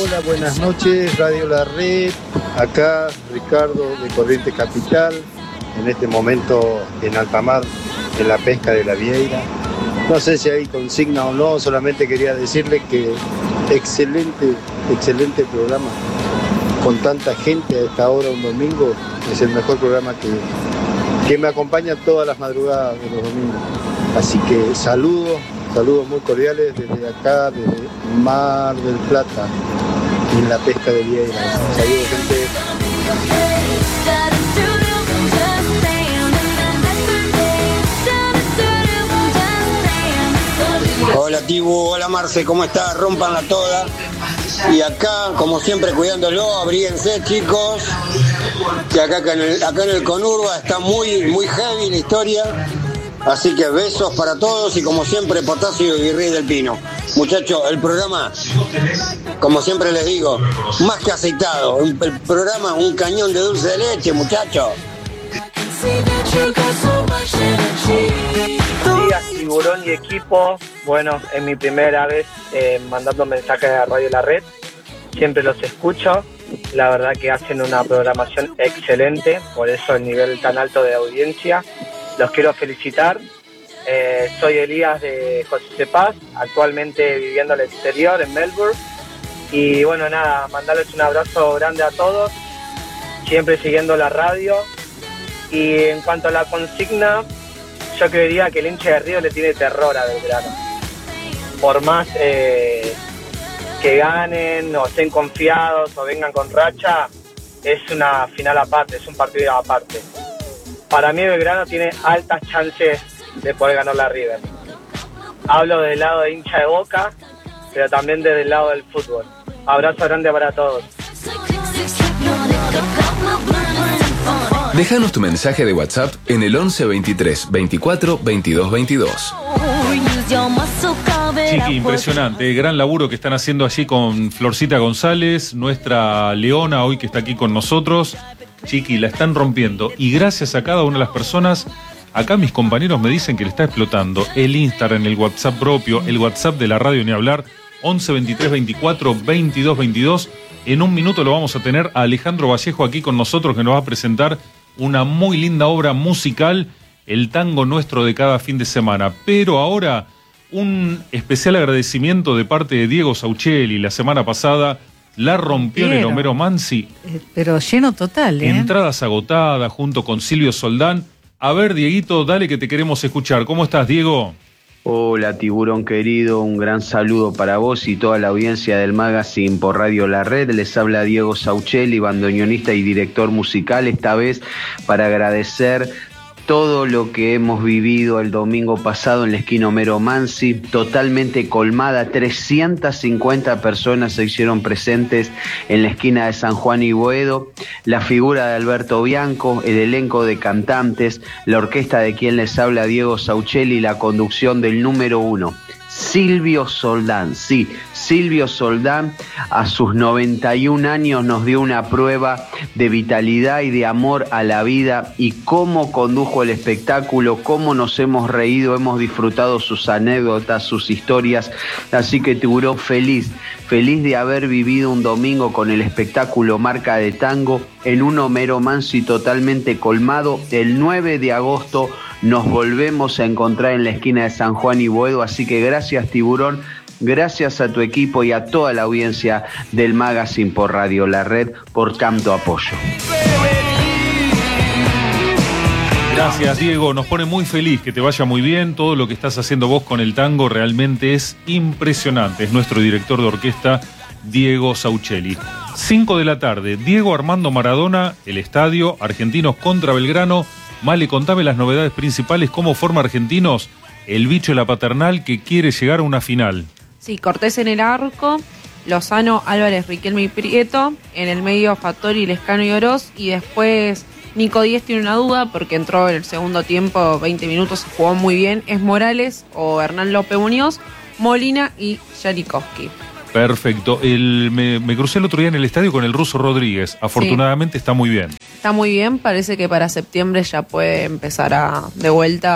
Hola, buenas noches, Radio La Red. Acá Ricardo de Corrientes Capital, en este momento en alta mar, en la pesca de la Vieira. No sé si hay consigna o no, solamente quería decirle que excelente programa. Con tanta gente a esta hora un domingo, es el mejor programa que me acompaña todas las madrugadas de los domingos. Así que saludos muy cordiales desde acá, desde Mar del Plata, en la pesca de Vieira. Saludos, gente. Hola Tibu, hola Marce, ¿cómo estás? Rómpanla toda. Y acá, como siempre, cuidándolo, abríguense, chicos. Que acá en el Conurba está muy heavy la historia. Así que besos para todos y como siempre, Potasio y Virrey del Pino. Muchachos, el programa, como siempre les digo, más que aceitado. El programa, un cañón de dulce de leche, muchachos. Días, Tiburón y equipo. Bueno, es mi primera vez mandando mensajes a Radio La Red. Siempre los escucho. La verdad que hacen una programación excelente, por eso el nivel tan alto de audiencia. Los quiero felicitar. Soy Elías de José Paz, actualmente viviendo al exterior en Melbourne. Y bueno, nada, mandarles un abrazo grande a todos, siempre siguiendo la radio. Y en cuanto a la consigna, yo creería que el hincha de Río le tiene terror a Belgrano. Por más que ganen o estén confiados o vengan con racha, es una final aparte, es un partido aparte. Para mí Belgrano tiene altas chances de poder ganar la River. Hablo del lado de hincha de Boca, pero también desde el lado del fútbol. Abrazo grande para todos. Déjanos tu mensaje de WhatsApp en el 11 23 24 22 22. Chiqui, impresionante, gran laburo que están haciendo allí con Florcita González, nuestra leona hoy que está aquí con nosotros. Chiqui, la están rompiendo y gracias a cada una de las personas, acá mis compañeros me dicen que le está explotando el Instagram, el WhatsApp propio, el WhatsApp de la radio, ni hablar, 11 23 24 22 22. En un minuto lo vamos a tener a Alejandro Vallejo aquí con nosotros, que nos va a presentar una muy linda obra musical, el tango nuestro de cada fin de semana. Pero ahora, un especial agradecimiento de parte de Diego Sauchelli. La semana pasada la rompió en el Homero Mansi. Pero lleno total, ¿eh? Entradas agotadas junto con Silvio Soldán. A ver, Dieguito, dale que te queremos escuchar. ¿Cómo estás, Diego? Hola, Tiburón querido, un gran saludo para vos y toda la audiencia del Magazine por Radio La Red. Les habla Diego Sauchelli, bandoneonista y director musical, esta vez para agradecer todo lo que hemos vivido el domingo pasado en la esquina Homero Mansi, totalmente colmada, 350 personas se hicieron presentes en la esquina de San Juan y Boedo, la figura de Alberto Bianco, el elenco de cantantes, la orquesta de quien les habla Diego Sauchelli y la conducción del número 1. Silvio Soldán, sí, Silvio Soldán a sus 91 años nos dio una prueba de vitalidad y de amor a la vida y cómo condujo el espectáculo, cómo nos hemos reído, hemos disfrutado sus anécdotas, sus historias, así que Tiburón feliz de haber vivido un domingo con el espectáculo Marca de Tango en un Homero Mansi totalmente colmado. El 9 de agosto nos volvemos a encontrar en la esquina de San Juan y Boedo, así que gracias Tiburón, gracias a tu equipo y a toda la audiencia del Magazine por Radio La Red por tanto apoyo. Gracias, Diego, nos pone muy feliz, que te vaya muy bien. Todo lo que estás haciendo vos con el tango realmente es impresionante. Es nuestro director de orquesta, Diego Sauchelli. 5 de la tarde, Diego Armando Maradona, el estadio, Argentinos contra Belgrano. Male, contame las novedades principales, cómo forma Argentinos, el bicho de la paternal que quiere llegar a una final. Sí, Cortés en el arco, Lozano, Álvarez, Riquelme y Prieto, en el medio Fattori, Lescano y Oroz, y después Nico Díez tiene una duda porque entró en el segundo tiempo, 20 minutos, se jugó muy bien, es Morales o Hernán López Muñoz, Molina y Yarikowski. Perfecto. Me crucé el otro día en el estadio con el Ruso Rodríguez. Afortunadamente sí. Está muy bien. Está muy bien, parece que para septiembre ya puede empezar de vuelta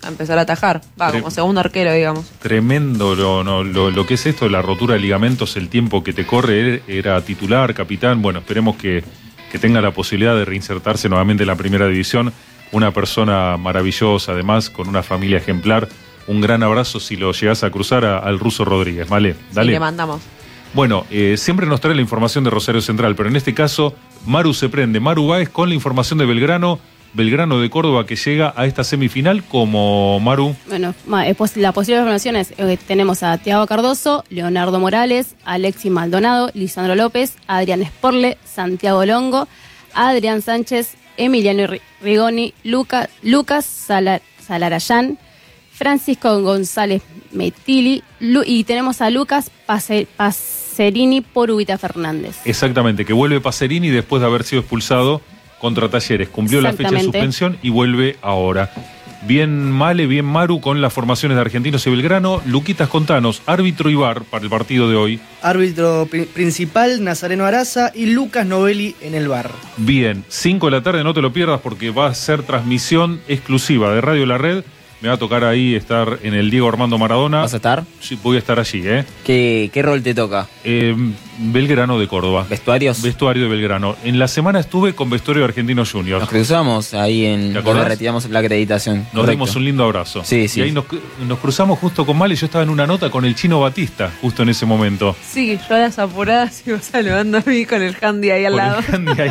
a empezar a atajar. Como segundo arquero, digamos. Tremendo lo que es esto de la rotura de ligamentos, el tiempo que te corre. Era titular, capitán. Bueno, esperemos que tenga la posibilidad de reinsertarse nuevamente en la primera división. Una persona maravillosa, además, con una familia ejemplar. Un gran abrazo si lo llegás a cruzar al Ruso Rodríguez, ¿vale? Dale. Sí, le mandamos. Bueno, siempre nos trae la información de Rosario Central, pero en este caso, Maru se prende. Maru Báez con la información de Belgrano de Córdoba, que llega a esta semifinal como Maru. Bueno, la posible información es tenemos a Thiago Cardoso, Leonardo Morales, Alexis Maldonado, Lisandro López, Adrián Sporle, Santiago Longo, Adrián Sánchez, Emiliano Rigoni, Lucas Salarayán, Francisco González Metili y tenemos a Lucas Pacerini por Ubita Fernández. Exactamente, que vuelve Pacerini después de haber sido expulsado contra Talleres. Cumplió la fecha de suspensión y vuelve ahora. Bien Male, bien Maru con las formaciones de Argentinos y Belgrano. Luquitas, contanos, árbitro y VAR para el partido de hoy. Árbitro principal, Nazareno Araza y Lucas Novelli en el VAR. Bien, 5 de la tarde, no te lo pierdas porque va a ser transmisión exclusiva de Radio La Red. Me va a tocar ahí estar en el Diego Armando Maradona. ¿Vas a estar? Sí, voy a estar allí, ¿Qué rol te toca? Belgrano de Córdoba. ¿Vestuarios? Vestuario de Belgrano. En la semana estuve con vestuario de Argentinos Juniors. Nos cruzamos ahí donde retiramos la acreditación. Nos dimos un lindo abrazo. Sí, sí. Y ahí nos cruzamos justo con Male. Yo estaba en una nota con el Chino Batista, justo en ese momento. Sí, yo a las apuradas iba saludando a mí con el handy ahí al lado. El handy ahí